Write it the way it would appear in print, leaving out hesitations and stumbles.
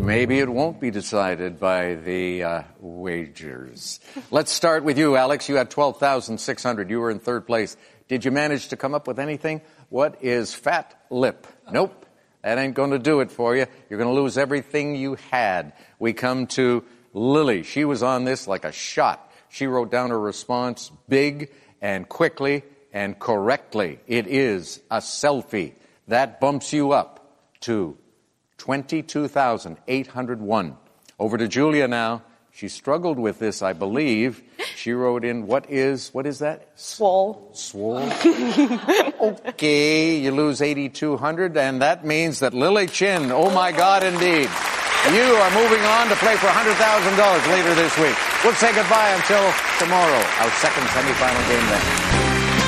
Maybe it won't be decided by the wagers. Let's start with you, Alex. You had 12,600. You were in third place. Did you manage to come up with anything? What is fat lip? Nope. That ain't going to do it for you. You're going to lose everything you had. We come to Lily. She was on this like a shot. She wrote down her response big and quickly and correctly. It is a selfie. That bumps you up to 22,801. Over to Julia now. She struggled with this, I believe. She wrote in, what is that? Swole. Swole. Okay, you lose 8,200, and that means that Lily Chin, oh my God, indeed, you are moving on to play for $100,000 later this week. We'll say goodbye until tomorrow, our second semifinal game then.